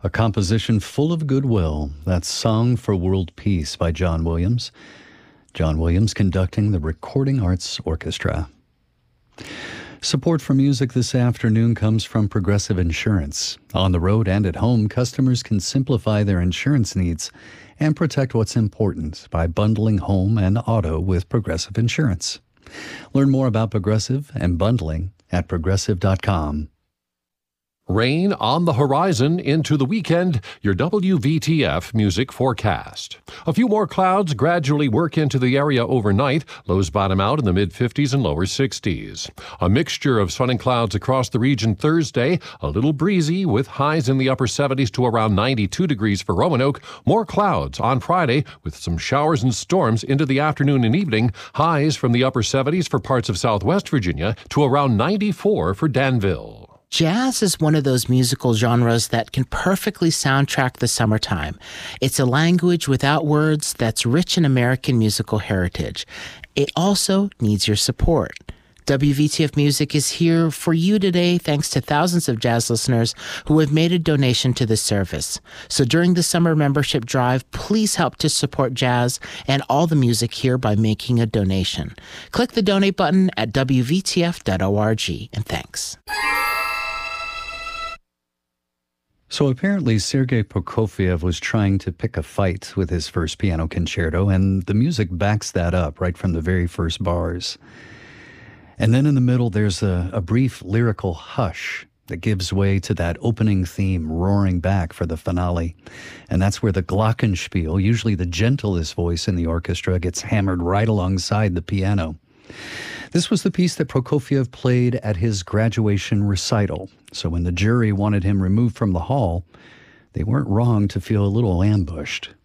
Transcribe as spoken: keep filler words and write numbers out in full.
A composition full of goodwill. That's Song for World Peace by John Williams. John Williams conducting the Recording Arts Orchestra. Support for music this afternoon comes from Progressive Insurance. On the road and at home, customers can simplify their insurance needs and protect what's important by bundling home and auto with Progressive Insurance. Learn more about Progressive and bundling at progressive dot com. Rain on the horizon into the weekend, your W V T F music forecast. A few more clouds gradually work into the area overnight. Lows bottom out in the mid-fifties and lower sixties. A mixture of sun and clouds across the region Thursday. A little breezy with highs in the upper seventies to around ninety-two degrees for Roanoke. More clouds on Friday with some showers and storms into the afternoon and evening. Highs from the upper seventies for parts of southwest Virginia to around ninety-four for Danville. Jazz is one of those musical genres that can perfectly soundtrack the summertime. It's a language without words that's rich in American musical heritage. It also needs your support. W V T F Music is here for you today thanks to thousands of jazz listeners who have made a donation to this service. So during the summer membership drive, please help to support jazz and all the music here by making a donation. Click the donate button at W V T F dot org, and thanks. So apparently Sergei Prokofiev was trying to pick a fight with his first piano concerto, and the music backs that up right from the very first bars. And then in the middle, there's a, a brief lyrical hush that gives way to that opening theme roaring back for the finale. And that's where the glockenspiel, usually the gentlest voice in the orchestra, gets hammered right alongside the piano. This was the piece that Prokofiev played at his graduation recital. So when the jury wanted him removed from the hall, they weren't wrong to feel a little ambushed.